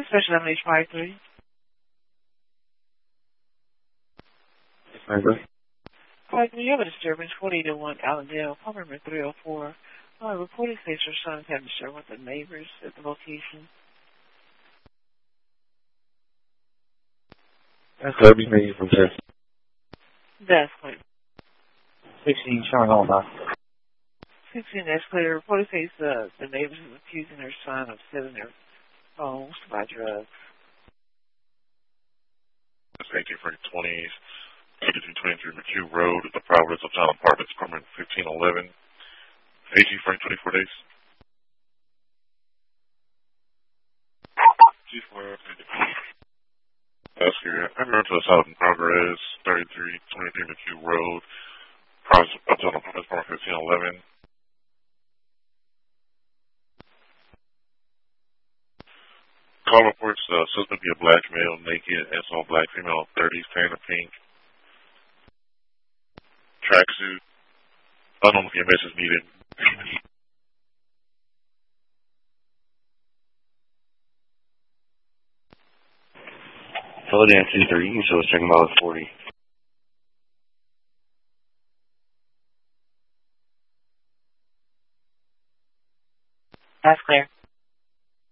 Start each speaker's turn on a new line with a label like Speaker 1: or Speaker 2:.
Speaker 1: Special Elimination 53. You have a disturbance, 4801 Allendale, call number 304. Reporting states your son is having to share with the neighbors at the location.
Speaker 2: That's Kirby Mays from Texas.
Speaker 1: That's clear.
Speaker 2: 16 showing all that.
Speaker 1: 16, that's clear. Reporting states the neighbors is accusing their son of selling their phones to buy drugs.
Speaker 3: That's 18-20, 1823 McHugh Road at the Providence Uptown Apartments, apartment 1511. 18-24 days. That's here. I'm going to the south in Progress, 3323 McHugh Road, Uptown Apartments, apartment 1511. Call reports suspect be a black male, naked, and saw a black female, 30s, tan or pink. Tracksuit. Unknown EMS is needed.
Speaker 2: Philadelphia 3, you can show us checking about 40.
Speaker 1: That's clear.